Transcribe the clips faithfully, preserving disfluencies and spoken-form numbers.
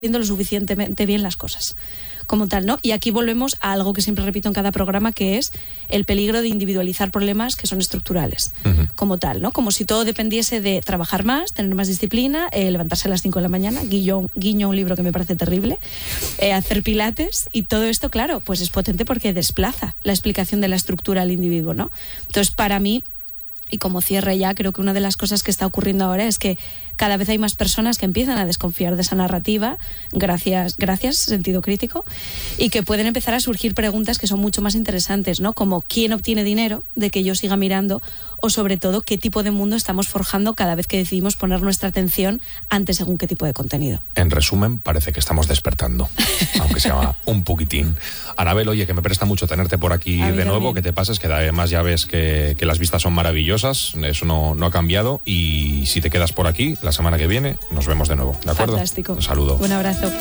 haciendo lo suficientemente bien las cosas, como tal, ¿no? Y aquí volvemos a algo que siempre repito en cada programa, que es el peligro de individualizar problemas que son estructurales, uh-huh. como tal, ¿no? Como si todo dependiese de trabajar más, tener más disciplina, eh, levantarse a las cinco de la mañana, guiño, guiño un libro que me parece terrible, eh, hacer pilates, y todo esto, claro, pues es potente porque desplaza la explicación de la estructura al individuo, ¿no? Entonces, para mí, y como cierre ya, creo que una de las cosas que está ocurriendo ahora es que cada vez hay más personas que empiezan a desconfiar de esa narrativa, gracias, gracias, sentido crítico, y que pueden empezar a surgir preguntas que son mucho más interesantes, ¿no? Como ¿quién obtiene dinero de que yo siga mirando? O sobre todo, ¿qué tipo de mundo estamos forjando cada vez que decidimos poner nuestra atención ante según qué tipo de contenido? En resumen, parece que estamos despertando, aunque sea un poquitín. Anabel, oye, que me presta mucho tenerte por aquí de nuevo, también. Que te pases, que además ya ves que, que las vistas son maravillosas, eso no, no ha cambiado, y si te quedas por aquí, la semana que viene nos vemos de nuevo, ¿de acuerdo? Fantástico. Un saludo. Un abrazo.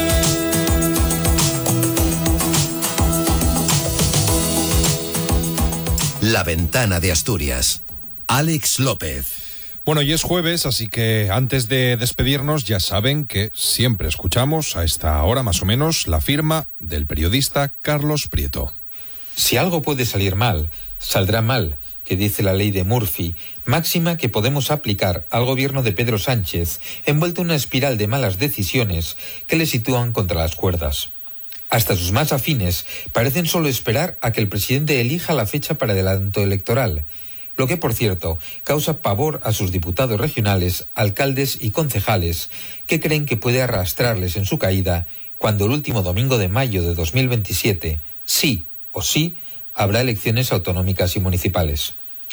La Ventana de Asturias. Alex López. Bueno, y es jueves, así que antes de despedirnos ya saben que siempre escuchamos a esta hora más o menos la firma del periodista Carlos Prieto. Si algo puede salir mal, saldrá mal, que dice la ley de Murphy, máxima que podemos aplicar al gobierno de Pedro Sánchez, envuelto en una espiral de malas decisiones que le sitúan contra las cuerdas. Hasta sus más afines parecen solo esperar a que el presidente elija la fecha para el adelanto electoral, lo que, por cierto, causa pavor a sus diputados regionales, alcaldes y concejales, que creen que puede arrastrarles en su caída cuando el último domingo de mayo de dos mil veintisiete, sí o sí, habrá elecciones autonómicas y municipales.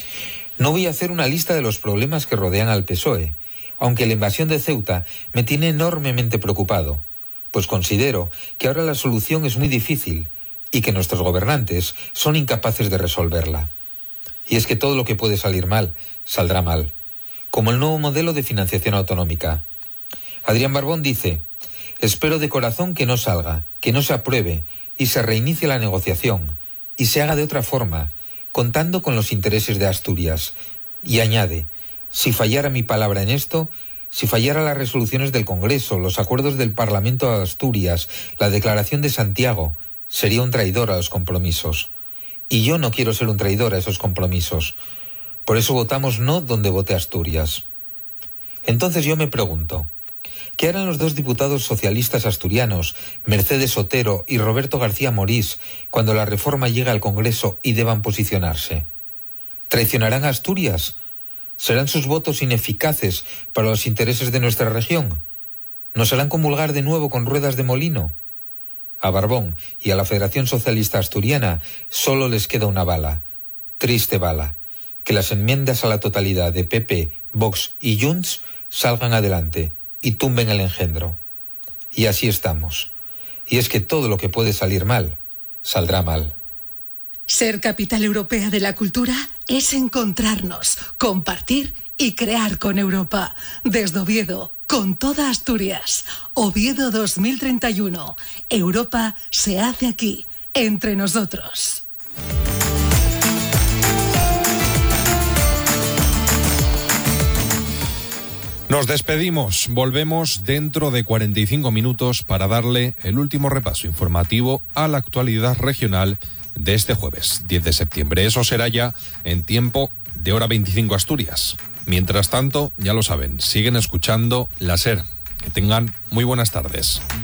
No voy a hacer una lista de los problemas que rodean al P S O E, aunque la invasión de Ceuta me tiene enormemente preocupado, pues considero que ahora la solución es muy difícil y que nuestros gobernantes son incapaces de resolverla. Y es que todo lo que puede salir mal, saldrá mal, como el nuevo modelo de financiación autonómica. Adrián Barbón dice: espero de corazón que no salga, que no se apruebe y se reinicie la negociación y se haga de otra forma, contando con los intereses de Asturias. Y añade: si fallara mi palabra en esto, si fallara las resoluciones del Congreso, los acuerdos del Parlamento de Asturias, la Declaración de Santiago, sería un traidor a los compromisos. Y yo no quiero ser un traidor a esos compromisos. Por eso votamos no donde vote Asturias. Entonces yo me pregunto, ¿qué harán los dos diputados socialistas asturianos, Mercedes Otero y Roberto García Morís, cuando la reforma llegue al Congreso y deban posicionarse? ¿Traicionarán a Asturias? ¿Serán sus votos ineficaces para los intereses de nuestra región? ¿Nos harán comulgar de nuevo con ruedas de molino? A Barbón y a la Federación Socialista Asturiana solo les queda una bala, triste bala, que las enmiendas a la totalidad de P P, Vox y Junts salgan adelante y tumben el engendro. Y así estamos. Y es que todo lo que puede salir mal, saldrá mal. Ser capital europea de la cultura es encontrarnos, compartir y crear con Europa. Desde Oviedo, con toda Asturias. Oviedo dos mil treinta y uno. Europa se hace aquí, entre nosotros. Nos despedimos, volvemos dentro de cuarenta y cinco minutos para darle el último repaso informativo a la actualidad regional de este jueves, diez de septiembre. Eso será ya en tiempo de hora veinticinco Asturias. Mientras tanto, ya lo saben, siguen escuchando la SER. Que tengan muy buenas tardes.